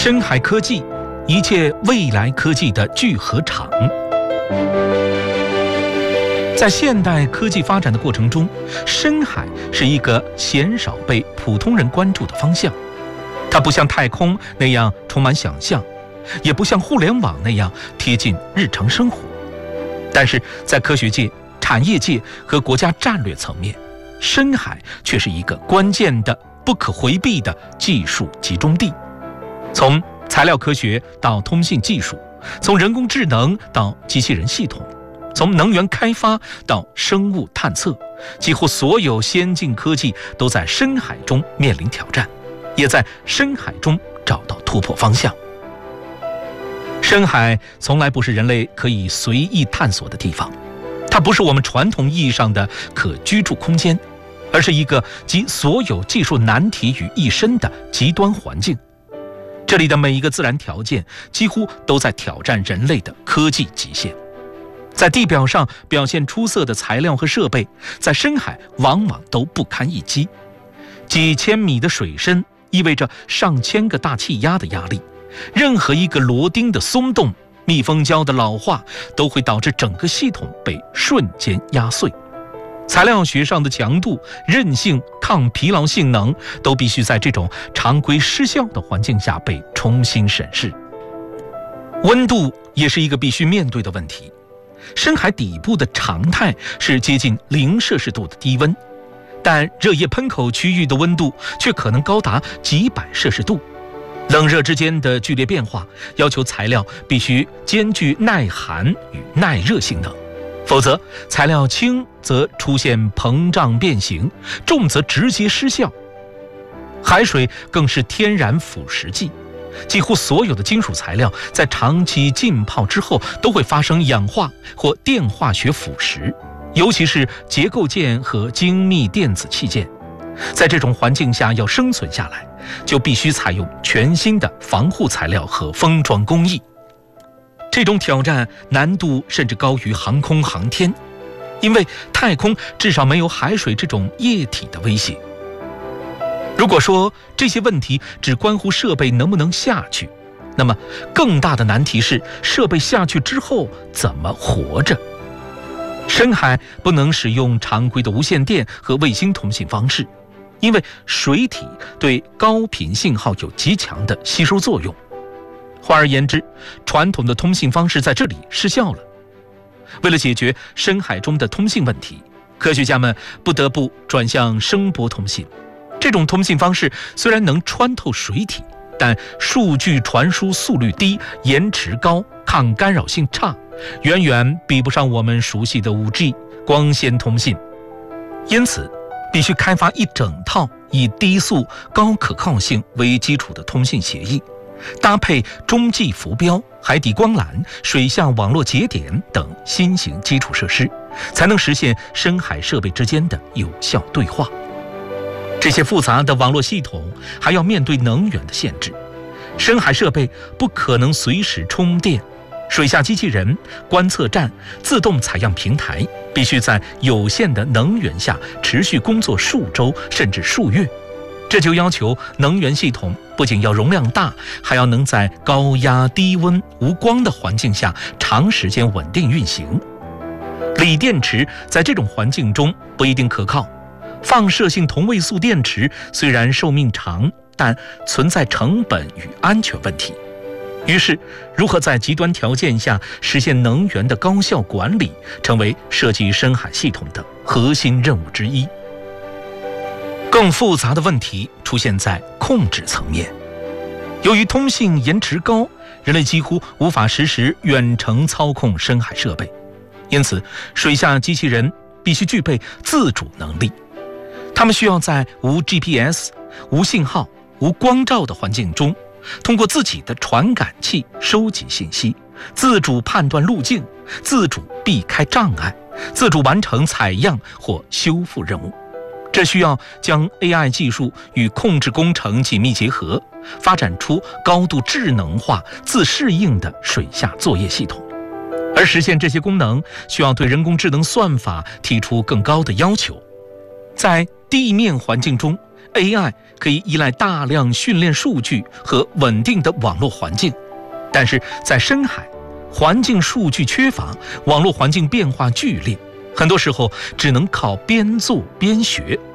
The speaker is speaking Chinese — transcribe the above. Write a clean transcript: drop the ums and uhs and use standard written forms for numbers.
深海科技，一切未来科技的聚合场。在现代科技发展的过程中，深海是一个鲜少被普通人关注的方向。它不像太空那样充满想象，也不像互联网那样贴近日常生活。但是在科学界、产业界和国家战略层面，深海却是一个关键的、不可回避的技术集中地。从材料科学到通信技术，从人工智能到机器人系统，从能源开发到生物探测，几乎所有先进科技都在深海中面临挑战，也在深海中找到突破方向。深海从来不是人类可以随意探索的地方，它不是我们传统意义上的可居住空间，而是一个集所有技术难题于一身的极端环境。这里的每一个自然条件几乎都在挑战人类的科技极限。在地表上表现出色的材料和设备，在深海往往都不堪一击。几千米的水深意味着上千个大气压的压力，任何一个螺钉的松动、密封胶的老化，都会导致整个系统被瞬间压碎。材料学上的强度、韧性、抗疲劳性能都必须在这种常规失效的环境下被重新审视。温度也是一个必须面对的问题。深海底部的常态是接近0摄氏度的低温，但热液喷口区域的温度却可能高达几百摄氏度。冷热之间的剧烈变化要求材料必须兼具耐寒与耐热性能，否则材料轻则出现膨胀变形，重则直接失效。海水更是天然腐蚀剂，几乎所有的金属材料在长期浸泡之后都会发生氧化或电化学腐蚀，尤其是结构件和精密电子器件。在这种环境下要生存下来，就必须采用全新的防护材料和封装工艺。这种挑战难度甚至高于航空航天，因为太空至少没有海水这种液体的威胁。如果说这些问题只关乎设备能不能下去，那么更大的难题是设备下去之后怎么活着。深海不能使用常规的无线电和卫星通信方式，因为水体对高频信号有极强的吸收作用。换而言之，传统的通信方式在这里失效了。为了解决深海中的通信问题，科学家们不得不转向声波通信。这种通信方式虽然能穿透水体，但数据传输速率低、延迟高、抗干扰性差，远远比不上我们熟悉的 5G 光纤通信。因此，必须开发一整套以低速、高可靠性为基础的通信协议，搭配中继浮标、海底光缆、水下网络节点等新型基础设施，才能实现深海设备之间的有效对话。这些复杂的网络系统还要面对能源的限制，深海设备不可能随时充电，水下机器人、观测站、自动采样平台必须在有限的能源下持续工作数周甚至数月。这就要求能源系统不仅要容量大，还要能在高压、低温、无光的环境下长时间稳定运行。锂电池在这种环境中不一定可靠，放射性同位素电池虽然寿命长，但存在成本与安全问题。于是，如何在极端条件下实现能源的高效管理，成为设计深海系统的核心任务之一。更复杂的问题出现在控制层面。由于通信延迟高，人类几乎无法实时远程操控深海设备，因此水下机器人必须具备自主能力。它们需要在无 GPS、无信号、无光照的环境中，通过自己的传感器收集信息，自主判断路径，自主避开障碍，自主完成采样或修复任务。这需要将 AI 技术与控制工程紧密结合，发展出高度智能化、自适应的水下作业系统。而实现这些功能，需要对人工智能算法提出更高的要求。在地面环境中 AI 可以依赖大量训练数据和稳定的网络环境，但是在深海，环境数据缺乏，网络环境变化剧烈，很多时候只能靠边做边学。